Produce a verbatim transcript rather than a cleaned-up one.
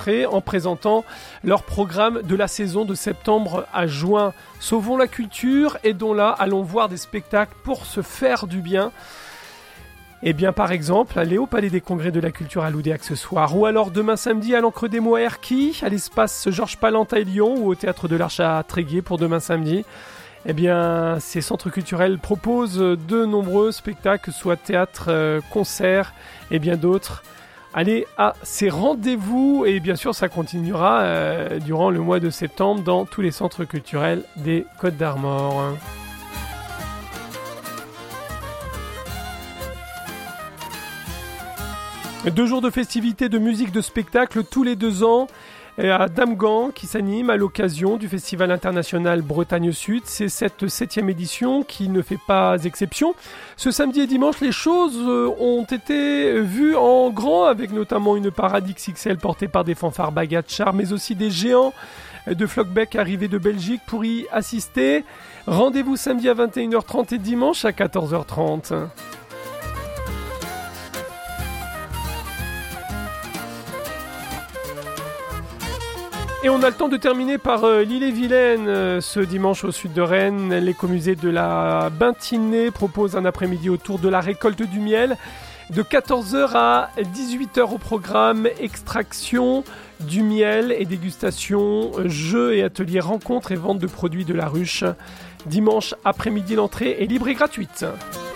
l'entrée en présentant leur programme de la saison de septembre à juin. Sauvons la culture, aidons-la, allons voir des spectacles pour se faire du bien. Eh bien, par exemple, aller au Palais des Congrès de la Culture à l'Oudéac ce soir, ou alors demain samedi à l'Ancre des Mots à Erquy, à l'espace Georges Palante à Lyon, ou au Théâtre de l'Arche à Tréguier pour demain samedi. Eh bien, ces centres culturels proposent de nombreux spectacles, que ce soit théâtre, euh, concerts et bien d'autres. Allez à ces rendez-vous, et bien sûr, ça continuera euh, durant le mois de septembre dans tous les centres culturels des Côtes d'Armor. Deux jours de festivités, de musique, de spectacle tous les deux ans à Damgand qui s'anime à l'occasion du Festival international Bretagne Sud. C'est cette septième édition qui ne fait pas exception. Ce samedi et dimanche, les choses ont été vues en grand avec notamment une parade X X L portée par des fanfares Bagatchar, mais aussi des géants de Flockbeck arrivés de Belgique pour y assister. Rendez-vous samedi à vingt et une heures trente et dimanche à quatorze heures trente. Et on a le temps de terminer par euh, l'Ille-et-Vilaine. Euh, ce dimanche au sud de Rennes, l'écomusée de la Bintinée propose un après-midi autour de la récolte du miel. De quatorze heures à dix-huit heures au programme, extraction du miel et dégustation, jeux et ateliers rencontres et vente de produits de la ruche. Dimanche après-midi, l'entrée est libre et gratuite.